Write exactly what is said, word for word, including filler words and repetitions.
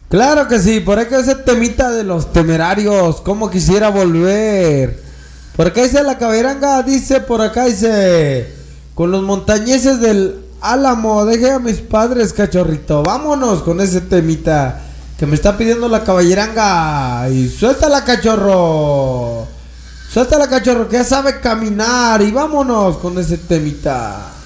Claro que sí, por ahí que ese temita de los Temerarios, como quisiera volver. Por acá dice la caberanga, dice por acá dice, con los montañeses del Álamo, deje a mis padres, cachorrito. Vámonos con ese temita que me está pidiendo la caballeranga. Y suéltala, cachorro. Suéltala, cachorro, que ya sabe caminar. Y vámonos con ese temita.